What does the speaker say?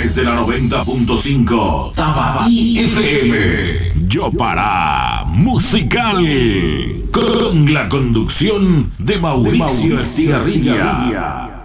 través de la 90.5 Tabaqui FM. Yo para Musical. Con la conducción de Mauricio Estigarribia.